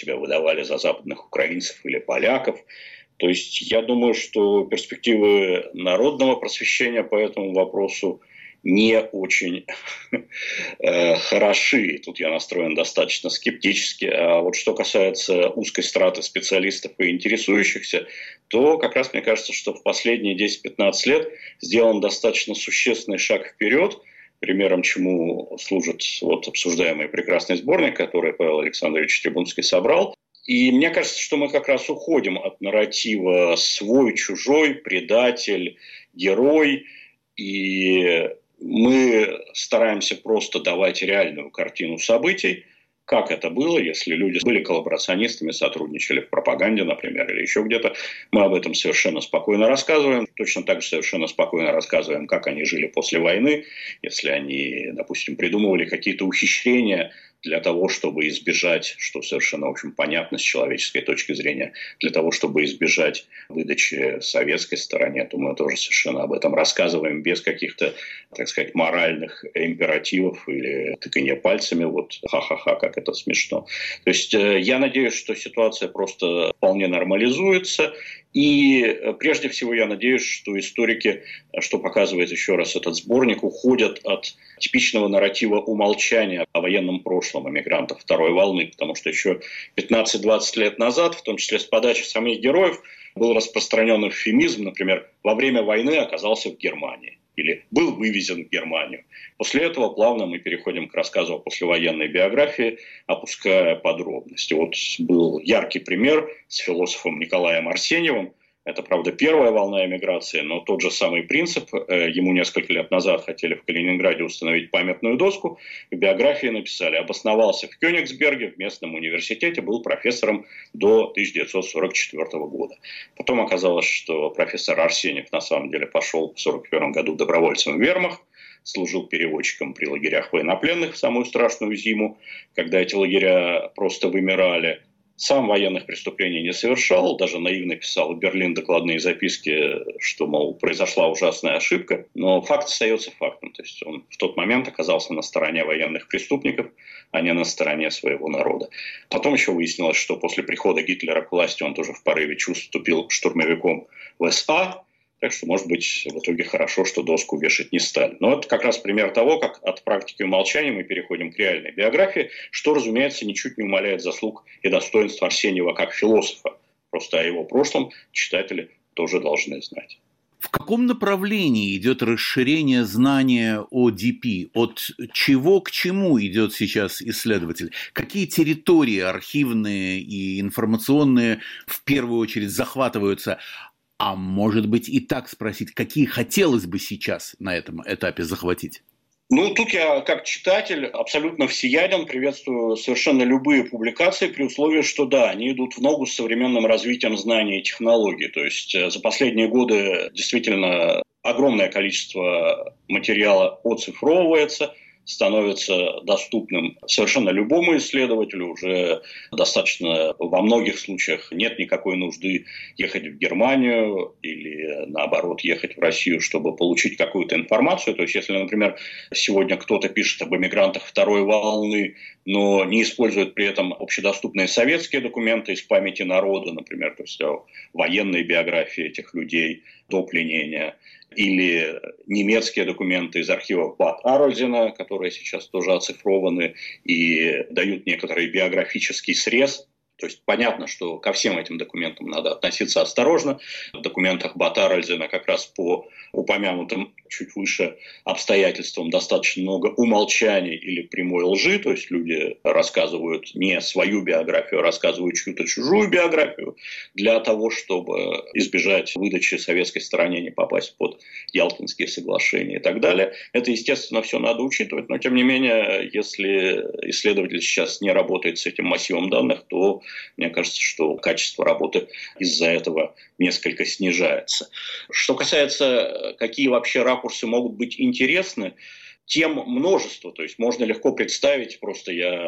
себя выдавали за западных украинцев или поляков. То есть я думаю, что перспективы народного просвещения по этому вопросу не очень хороши. Тут я настроен достаточно скептически. А вот что касается узкой страты специалистов и интересующихся, то как раз мне кажется, что в последние 10-15 лет сделан достаточно существенный шаг вперед, примером чему служит вот обсуждаемый прекрасный сборник, который Павел Александрович Трибунский собрал. И мне кажется, что мы как раз уходим от нарратива свой, чужой, предатель, герой. И мы стараемся просто давать реальную картину событий, как это было, если люди были коллаборационистами, сотрудничали в пропаганде, например, или еще где-то. Мы об этом совершенно спокойно рассказываем. Точно так же совершенно спокойно рассказываем, как они жили после войны, если они, допустим, придумывали какие-то ухищрения для того, чтобы избежать, что совершенно, в общем, понятно с человеческой точки зрения, для того, чтобы избежать выдачи советской стороне, то мы тоже совершенно об этом рассказываем без каких-то, так сказать, моральных императивов или тыканья пальцами, вот ха-ха-ха, как это смешно. То есть я надеюсь, что ситуация просто вполне нормализуется. И прежде всего я надеюсь, что историки, что показывает еще раз этот сборник, уходят от типичного нарратива умолчания о военном прошлом эмигрантов второй волны, потому что еще 15-20 лет назад, в том числе с подачи самих героев, был распространен эвфемизм, например, во время войны оказался в Германии или был вывезен в Германию. После этого плавно мы переходим к рассказу о послевоенной биографии, опуская подробности. Вот был яркий пример с философом Николаем Арсеньевым. Это, правда, первая волна эмиграции, но тот же самый принцип. Ему несколько лет назад хотели в Калининграде установить памятную доску. В биографии написали: обосновался в Кёнигсберге, в местном университете, был профессором до 1944 года. Потом оказалось, что профессор Арсеньев на самом деле пошел в 1941 году добровольцем в вермахт, служил переводчиком при лагерях военнопленных в самую страшную зиму, когда эти лагеря просто вымирали. Сам военных преступлений не совершал, даже наивно писал в Берлин докладные записки, что, мол, произошла ужасная ошибка. Но факт остается фактом. То есть он в тот момент оказался на стороне военных преступников, а не на стороне своего народа. Потом еще выяснилось, что после прихода Гитлера к власти он тоже в порыве чувств вступил штурмовиком в СА. Так что, может быть, в итоге хорошо, что доску вешать не стали. Но это как раз пример того, как от практики умолчания мы переходим к реальной биографии, что, разумеется, ничуть не умаляет заслуг и достоинств Арсеньева как философа. Просто о его прошлом читатели тоже должны знать. В каком направлении идет расширение знания о ДП? От чего к чему идет сейчас исследователь? Какие территории архивные и информационные в первую очередь захватываются? А может быть и так спросить, какие хотелось бы сейчас на этом этапе захватить? Ну, тут я, как читатель, абсолютно всеяден, приветствую совершенно любые публикации при условии, что да, они идут в ногу с современным развитием знаний и технологий. То есть за последние годы действительно огромное количество материала оцифровывается, становится доступным совершенно любому исследователю. Уже достаточно во многих случаях нет никакой нужды ехать в Германию или, наоборот, ехать в Россию, чтобы получить какую-то информацию. То есть, если, например, сегодня кто-то пишет об эмигрантах второй волны, но не использует при этом общедоступные советские документы из памяти народа, например, то есть о военной биографии этих людей до пленения, или немецкие документы из архивов Бад Арользена, которые сейчас тоже оцифрованы и дают некоторый биографический срез. То есть понятно, что ко всем этим документам надо относиться осторожно. В документах Бад Арользена как раз по упомянутым чуть выше обстоятельствам достаточно много умолчаний или прямой лжи. То есть люди рассказывают не свою биографию, а рассказывают чью-то чужую биографию для того, чтобы избежать выдачи советской стороне, не попасть под Ялтинские соглашения и так далее. Это, естественно, все надо учитывать. Но, тем не менее, если исследователь сейчас не работает с этим массивом данных, то мне кажется, что качество работы из-за этого несколько снижается. Что касается, какие вообще ракурсы могут быть интересны, тем множество. То есть можно легко представить, просто я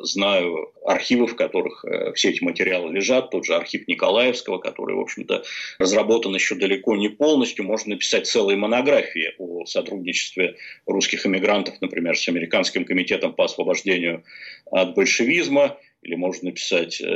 знаю архивы, в которых все эти материалы лежат, тот же архив Николаевского, который, в общем-то, разработан еще далеко не полностью. Можно написать целые монографии о сотрудничестве русских эмигрантов, например, с Американским комитетом по освобождению от большевизма, или можно написать